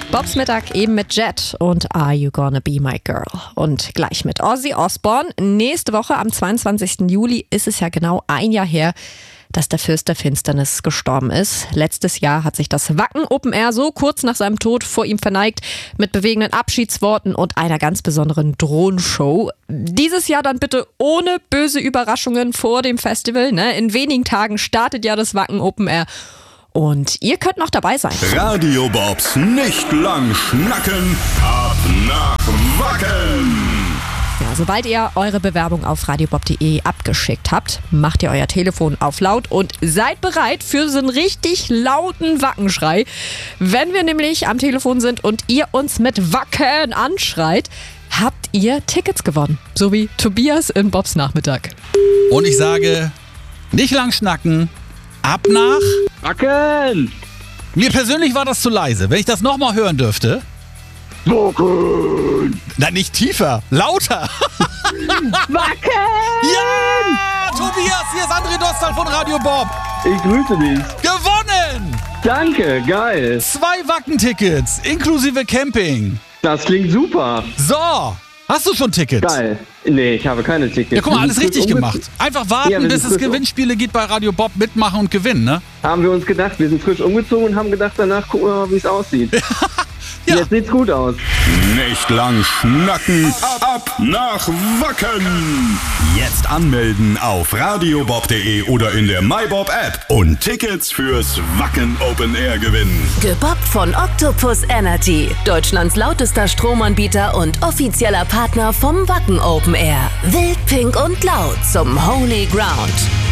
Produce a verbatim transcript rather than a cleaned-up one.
Bobs Mittag eben mit Jet und Are You Gonna Be My Girl? Und gleich mit Ozzy Osbourne. Nächste Woche am zweiundzwanzigsten Juli ist es ja genau ein Jahr her, dass der Fürst der Finsternis gestorben ist. Letztes Jahr hat sich das Wacken Open Air so kurz nach seinem Tod vor ihm verneigt mit bewegenden Abschiedsworten und einer ganz besonderen Drohenshow. Dieses Jahr dann bitte ohne böse Überraschungen vor dem Festival. Ne? In wenigen Tagen startet ja das Wacken Open Air. Und ihr könnt noch dabei sein. Radio Bobs nicht lang schnacken, ab nach Wacken. Ja, sobald ihr eure Bewerbung auf radiobob punkt de abgeschickt habt, macht ihr euer Telefon auf laut und seid bereit für so einen richtig lauten Wackenschrei. Wenn wir nämlich am Telefon sind und ihr uns mit Wacken anschreit, habt ihr Tickets gewonnen. So wie Tobias in Bobs Nachmittag. Und ich sage, nicht lang schnacken, ab nach Wacken! Mir persönlich war das zu leise. Wenn ich das nochmal hören dürfte. Wacken! Nein, nicht tiefer, lauter. Wacken! Ja! Tobias, hier ist André Dostal von Radio Bob. Ich grüße dich. Gewonnen! Danke, geil. Zwei Wacken-Tickets, inklusive Camping. Das klingt super. So, hast du schon Tickets? Geil. Nee, ich habe keine Tickets. Ja, guck mal, Wir alles sind richtig frisch gemacht. Einfach warten, Ja, wir bis sind es frisch um- Gewinnspiele gibt bei Radio Bob. Mitmachen und gewinnen, ne? Haben wir uns gedacht, wir sind frisch umgezogen und haben gedacht, danach gucken wir mal, wie es aussieht. Ja. Jetzt sieht's gut aus. Nicht lang schnacken, ab nach Wacken. Jetzt anmelden auf radiobob punkt de oder in der MyBob App und Tickets fürs Wacken Open Air gewinnen. Gebobbt von Octopus Energy, Deutschlands lautester Stromanbieter und offizieller Partner vom Wacken Open Air. Wild, pink und laut zum Holy Ground.